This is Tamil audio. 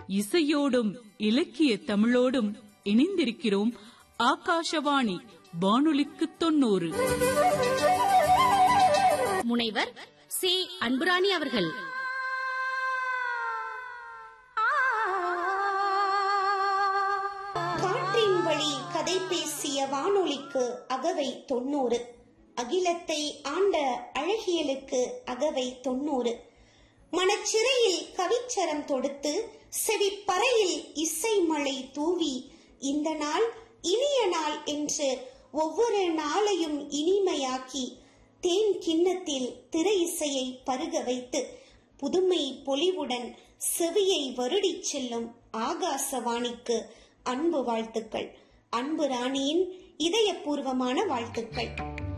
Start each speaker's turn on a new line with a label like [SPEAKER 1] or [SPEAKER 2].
[SPEAKER 1] இசையோடும் இலக்கிய தமிழோடும் இணைந்திருக்கிறோம். ஆகாஷவாணி வானொலிக்கு 90.
[SPEAKER 2] முனைவர் சி. அன்புராணி அவர்கள்.
[SPEAKER 3] காற்றின் வழி கதை பேசிய வானொலிக்கு அகவை 90. அகிலத்தை ஆண்ட அழகியலுக்கு அகவை 90. மனச்சிறையில் கவிச்சரம் தொடுத்து செவிப்பறையில் இசை மழை தூவி இந்த நாள் இனிய நாள் என்று ஒவ்வொரு நாளையும் இனிமையாக்கி தேன் கிண்ணத்தில் திரை இசையை பருக வைத்து புதுமை பொலிவுடன் செவியை வருடி செல்லும் ஆகாசவாணிக்கு அன்பு வாழ்த்துக்கள். அன்பு ராணியின் இதயபூர்வமான வாழ்த்துக்கள்.